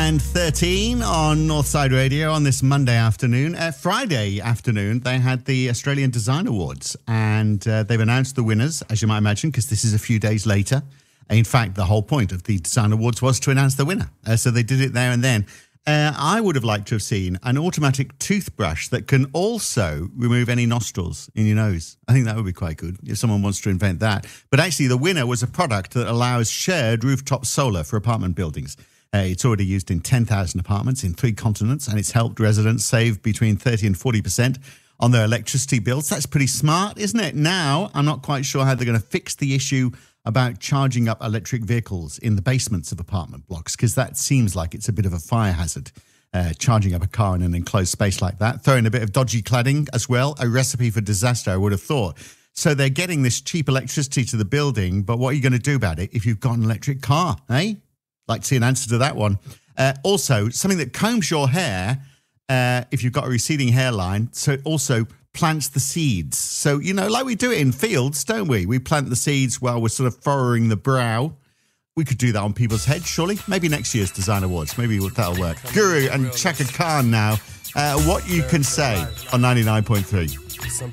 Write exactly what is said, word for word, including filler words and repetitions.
and thirteen on Northside Radio on this Monday afternoon. Uh, Friday afternoon, they had the Australian Design Awards, and uh, they've announced the winners, as you might imagine, because this is a few days later. In fact, the whole point of the Design Awards was to announce the winner. Uh, so they did it there and then. Uh, I would have liked to have seen an automatic toothbrush that can also remove any nostrils in your nose. I think that would be quite good if someone wants to invent that. But actually, the winner was a product that allows shared rooftop solar for apartment buildings. Uh, it's already used in ten thousand apartments in three continents, and it's helped residents save between thirty and forty percent on their electricity bills. That's pretty smart, isn't it? Now, I'm not quite sure how they're going to fix the issue about charging up electric vehicles in the basements of apartment blocks, because that seems like it's a bit of a fire hazard, uh, charging up a car in an enclosed space like that. Throw in a bit of dodgy cladding as well, a recipe for disaster, I would have thought. So they're getting this cheap electricity to the building, but what are you going to do about it if you've got an electric car, eh? Like to see an answer to that one. Uh, also, something that combs your hair uh, if you've got a receding hairline, so it also plants the seeds. So, you know, like we do it in fields, don't we? We plant the seeds while we're sort of furrowing the brow. We could do that on people's heads, surely. Maybe next year's Design Awards. Maybe that'll work. Guru and Chaka Khan now. Uh, what you can say on ninety-nine point three. Some